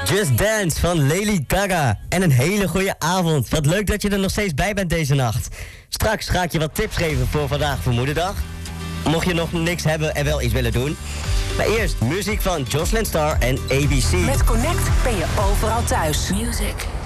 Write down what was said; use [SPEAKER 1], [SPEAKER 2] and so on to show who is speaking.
[SPEAKER 1] Just Dance van Lady Gaga. En een hele goede avond. Wat leuk dat je er nog steeds bij bent deze nacht. Straks ga ik je wat tips geven voor vandaag voor Moederdag. Mocht je nog niks hebben en wel iets willen doen. Maar eerst muziek van Jocelyn Star en ABC.
[SPEAKER 2] Met Connect ben je overal thuis. Music.